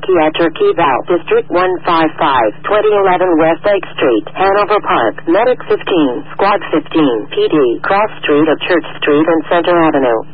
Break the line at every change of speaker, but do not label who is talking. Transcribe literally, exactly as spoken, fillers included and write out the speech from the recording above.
Turkey at Turkey Val, District one five five, twenty eleven West Lake Street, Hanover Park. Medic fifteen, Squad fifteen, P D, Cross Street of Church Street and Center Avenue.